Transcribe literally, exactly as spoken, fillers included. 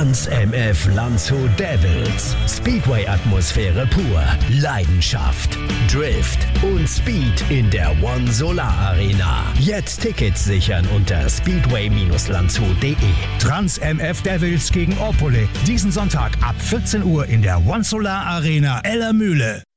Trans M F Landshut Devils. Speedway-Atmosphäre pur. Leidenschaft, Drift und Speed in der One Solar Arena. Jetzt Tickets sichern unter speedway landshut punkt de. Trans M F Devils gegen Opole. Diesen Sonntag ab vierzehn Uhr in der One Solar Arena Ellermühle.